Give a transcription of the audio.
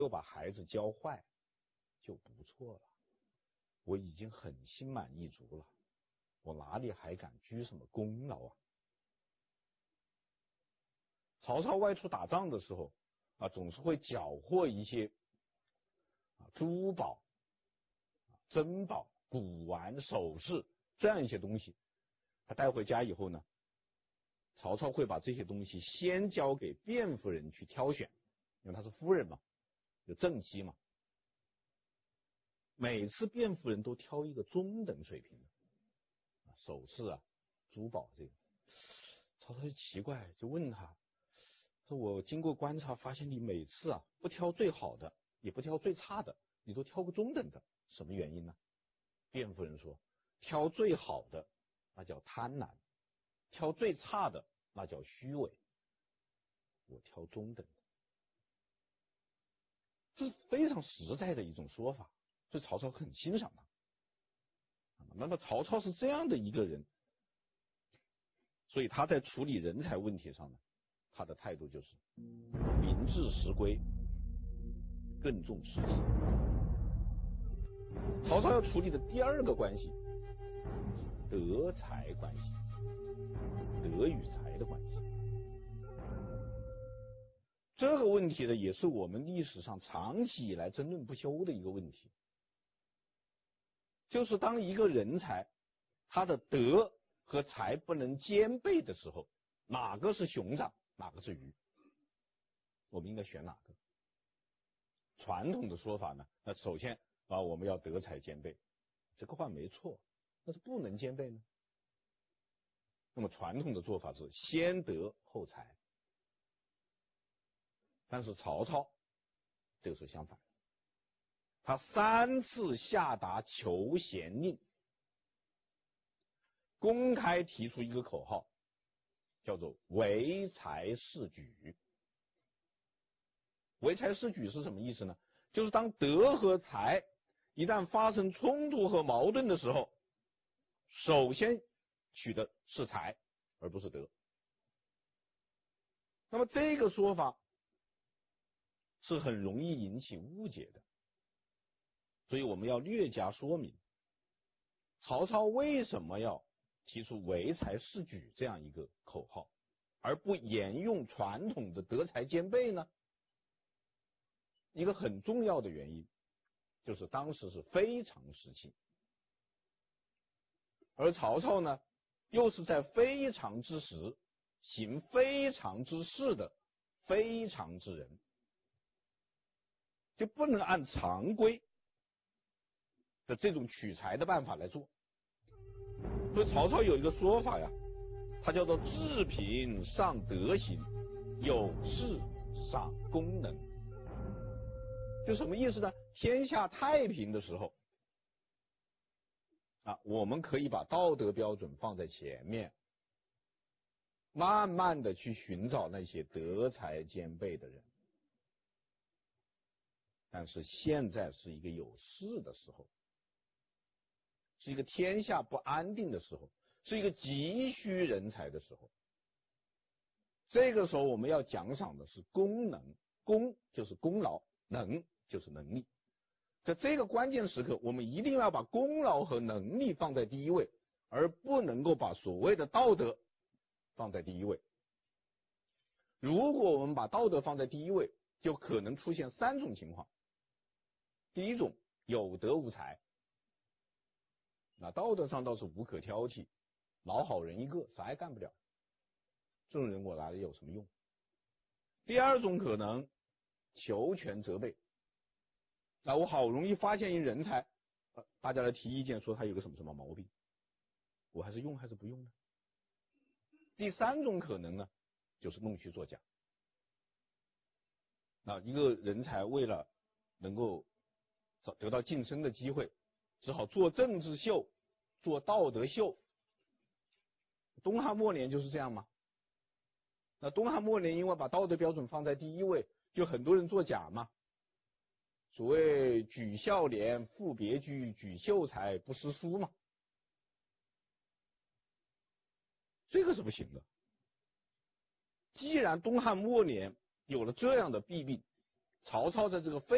又把孩子教坏就不错了，我已经很心满意足了，我哪里还敢居什么功劳啊？曹操外出打仗的时候总是会缴获一些珠宝、珍宝、古玩、首饰这样一些东西，他带回家以后呢，曹操会把这些东西先交给卞夫人去挑选，因为她是夫人嘛，有正妻嘛。每次卞夫人都挑一个中等水平的首饰珠宝这个。曹操就奇怪，就问他说：“我经过观察发现你每次不挑最好的，也不挑最差的，你都挑个中等的，什么原因呢？”卞夫人说：“挑最好的那叫贪婪，挑最差的那叫虚伪，我挑中等的。”这是非常实在的一种说法，所以曹操很欣赏他。那么曹操是这样的一个人，所以他在处理人才问题上呢，他的态度就是明至实归，更重实际。曹操要处理的第二个关系是德才关系，德与才的关系。这个问题呢，也是我们历史上长期以来争论不休的一个问题，就是当一个人才他的德和才不能兼备的时候，哪个是熊掌，哪个是鱼？我们应该选哪个？传统的说法呢，那首先我们要德才兼备，这个话没错，但是不能兼备呢？那么传统的做法是先德后才，但是曹操这个是相反，他3次下达求贤令，公开提出一个口号，叫做唯才是举。唯才是举是什么意思呢？就是当德和才一旦发生冲突和矛盾的时候，首先取的是才而不是德。那么这个说法是很容易引起误解的，所以我们要略加说明曹操为什么要提出唯才是举这样一个口号，而不沿用传统的德才兼备呢？一个很重要的原因就是当时是非常时期，而曹操呢又是在非常之时行非常之事的非常之人，就不能按常规的这种取材的办法来做。所以曹操有一个说法呀，他叫做治平上德行，有事赏功能。就什么意思呢？天下太平的时候我们可以把道德标准放在前面，慢慢的去寻找那些德才兼备的人。但是现在是一个有事的时候，是一个天下不安定的时候，是一个急需人才的时候。这个时候我们要奖赏的是功能，功就是功劳，能就是能力。在这个关键时刻，我们一定要把功劳和能力放在第一位，而不能够把所谓的道德放在第一位。如果我们把道德放在第一位，就可能出现3种情况。第一种，有德无才，那道德上倒是无可挑剔，老好人一个，啥也干不了，这种人我哪里有什么用？第二种可能，求全责备，我好容易发现一人才，大家来提意见说他有个什么什么毛病，我还是用还是不用呢？第3种可能呢，就是弄虚作假。一个人才为了能够得到晋升的机会，只好做政治秀，做道德秀。东汉末年就是这样吗？那东汉末年因为把道德标准放在第一位，就很多人作假嘛。所谓举孝廉，赋别居，举秀才，不识书嘛。这个是不行的。既然东汉末年有了这样的弊病，曹操在这个非